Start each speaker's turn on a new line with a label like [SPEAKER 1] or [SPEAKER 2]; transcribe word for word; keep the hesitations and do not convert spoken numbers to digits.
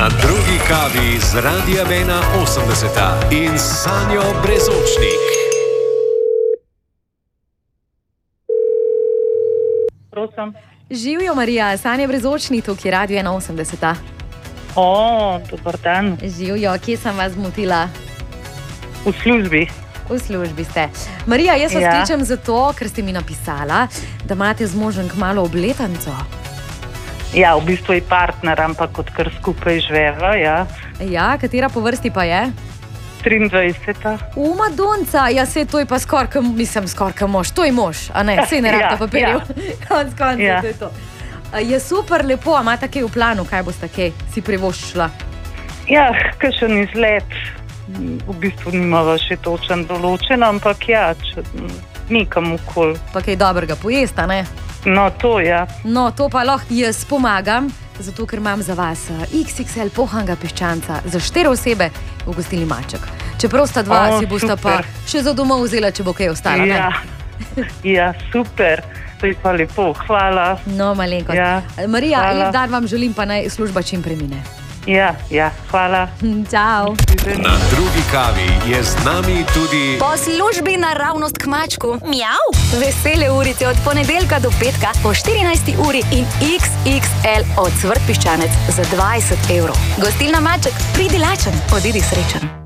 [SPEAKER 1] Na drugi kavi z Radia Vena osemdeseta in Sanjo Brezočnik.
[SPEAKER 2] Prosim.
[SPEAKER 3] Živijo, Marija, Sanja Brezočnik, tukaj je Radio Vena osemdeseta.
[SPEAKER 2] O, dober dan.
[SPEAKER 3] Živijo, kje sem vas zmotila?
[SPEAKER 2] V službi.
[SPEAKER 3] V službi ste. Marija, jaz vas
[SPEAKER 2] Ja.
[SPEAKER 3] kličem zato, ker ste mi napisala, da imate z možem kmalu obletnico.
[SPEAKER 2] Ja, v bistvu je partner, ampak odkar skupaj živeva, ja.
[SPEAKER 3] Ja, katera po vrsti pa je?
[SPEAKER 2] triindvajseta.
[SPEAKER 3] U, Madonca, ja, sej to je pa skoraj, kam- mislim, skoraj kam mož, to je mož, a ne, sej ne
[SPEAKER 2] Ja,
[SPEAKER 3] rabite papirjev. Konc koncev,
[SPEAKER 2] Ja.
[SPEAKER 3] to je to. A, Je super lepo, a imate kaj v planu, kaj boste kaj si privoščila?
[SPEAKER 2] Ja, kakšen izlet. V bistvu nimava še točen določen, ampak ja, če nekam okol.
[SPEAKER 3] Pa kaj dobrega pojesta, ne?
[SPEAKER 2] No, to ja.
[SPEAKER 3] No, to pa lahko jaz pomagam, zato ker imam za vas eh, iks iks el pohanga piščanca za štiri osebe v gostilni Maček. Čeprav sta dva,
[SPEAKER 2] O,
[SPEAKER 3] si bosta pa
[SPEAKER 2] super.
[SPEAKER 3] še za domov vzela, če bo kaj ostalo. ne?
[SPEAKER 2] Ja. Ja, super. To je pa lepo, hvala.
[SPEAKER 3] No, malenkost.
[SPEAKER 2] Ja,
[SPEAKER 3] Marija,
[SPEAKER 2] hvala.
[SPEAKER 3] lep dan vam želim, pa naj služba čim premine.
[SPEAKER 2] Ja, ja, hvala.
[SPEAKER 3] Čau.
[SPEAKER 1] Na drugi kavi je z nami tudi
[SPEAKER 4] Po službi naravnost k mačku. Mjav. Vesele urice od ponedeljka do petka po štirinajsti uri in iks iks el od Cvrt piščanec za dvajset evrov. Gostilna Maček, pridi lačen, odidi srečen.